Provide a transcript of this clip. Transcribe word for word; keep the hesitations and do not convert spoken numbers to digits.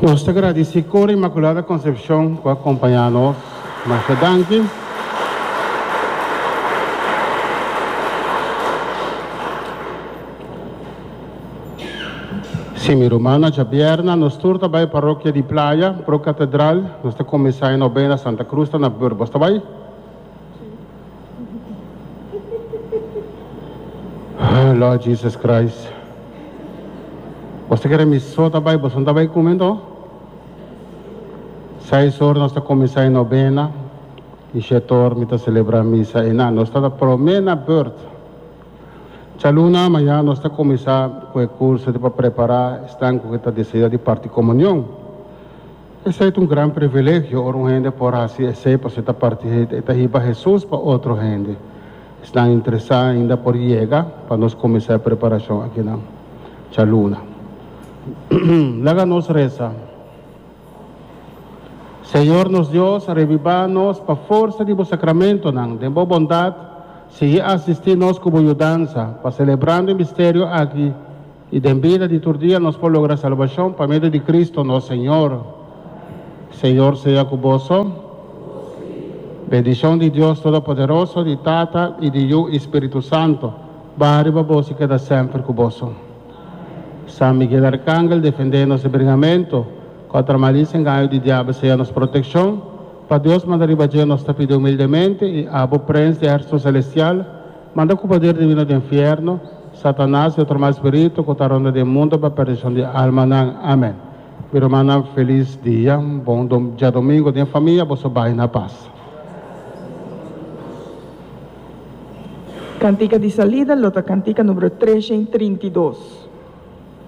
Nossa agradece cor Imaculada Concepção que acompanha-nos. Mas danke. Sim, minha irmã, já vierna, nós turta vai paróquia de Praia, pro catedral, nós está começando a novena Santa Cruz, na Burba, está vai? Oh, Lord Jesus Christ. Você quer me soltar, vai? Você não está vai comendo? Seis horas nós está começando a novena, e setor, nós está celebrando a missa, e não, nós está promena birth. Chaluna, amanhã nós está começando com o curso para preparar, estão com a decisão de parte comunhão. Esse é um grande privilégio, um gente por assim, esse para esta parte, está riba Jesus para outro gente. Estão interessados ainda por chegar, para nós começar a preparação aqui na Chaluna. Laga nos reza. Senhor nos Deus, reviva-nos para a força do sacramento, de boa bondade, se assistir-nos como ajudança, para celebrando o mistério aqui, e de vida de todo dia nós podemos lograr salvação, para meio de Cristo, nosso Senhor. Senhor, seja convosco. Bendição de Deus Todo-Poderoso, de Tata e de o Espírito Santo, vai para vós e queda sempre convosco. São Miguel Arcángel, defendendo-nos de brigamento, contra a malícia e engano de diabo, seja nossa proteção. Para Deus mandar ribadir nos pedir humildemente e a boa prensa de Exército Celestial, manda com o poder divino do inferno, Satanás e outro mal espírito, com a ronda do mundo para a perdição de alma. Amém. Meu irmão, feliz dia, bom dia domingo, dia família, você vai na paz. Cantica de salida, lota cantica número trezentos e trinta e dois.